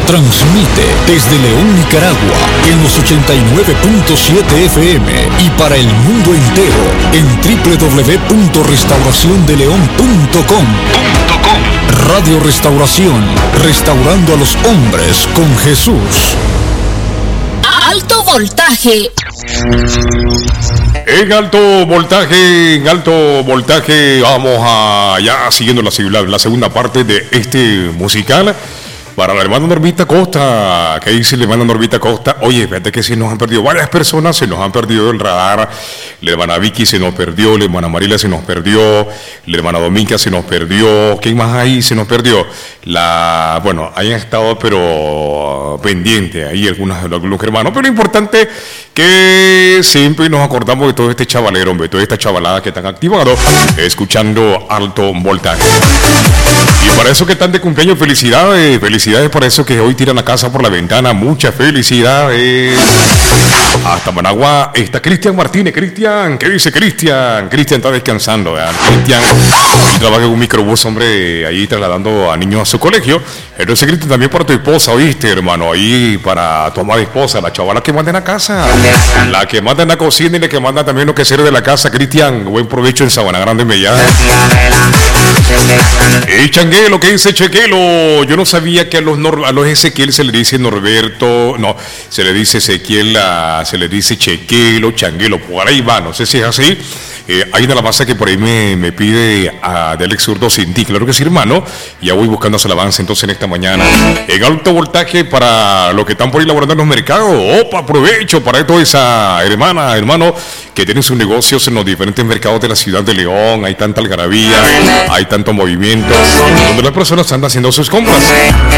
Transmite desde León, Nicaragua, en los 89.7 FM y para el mundo entero en www.restauraciondeleon.com. Radio Restauración, restaurando a los hombres con Jesús. Alto voltaje. En alto voltaje, vamos a ya siguiendo la segunda parte de este musical. Para la hermana Normita Costa, ¿qué dice la hermana Normita Costa? Oye, fíjate que se nos han perdido varias personas, se nos han perdido el radar. La hermana Vicky se nos perdió, la hermana Mariela se nos perdió, la hermana Dominga se nos perdió. ¿Quién más ahí se nos perdió? Bueno, hayan estado pero pendientes ahí algunos hermanos, pero lo importante que siempre nos acordamos de todo este chavalero, hombre, toda esta chavalada que están activados, escuchando alto voltaje. Y para eso que están de cumpleaños, felicidades para eso que hoy tiran la casa por la ventana, muchas felicidades. Hasta Managua está Cristian Martínez. Cristian, ¿qué dice Cristian? Cristian está descansando, ¿verdad? Cristian trabaja en un microbús, hombre, ahí trasladando a niños a su colegio. Entonces, Cristian, también para tu esposa, ¿oíste, hermano? Ahí para tu amada esposa, la chavala que manda en la casa, la que manda en la cocina y la que manda también lo que sirve de la casa. Cristian, buen provecho en Sabana Grande, Mellada. Changuelo, ¿qué dice Chequelo? Yo no sabía que a los Ezequiel se le dice Norberto, no, se le dice Ezequiel, se le dice Chequelo, Changuelo, por ahí va, no sé si es así. Hay una alabanza que por ahí me pide de Alex Zurdo sin ti, claro que sí, hermano. Ya voy buscando ese alabanza entonces en esta mañana. En alto voltaje para los que están por ahí laborando en los mercados. Opa, aprovecho para toda esa hermano, que tienen sus negocios en los diferentes mercados de la ciudad de León. Hay tanta algarabía, hay tanto movimiento, donde las personas andan haciendo sus compras.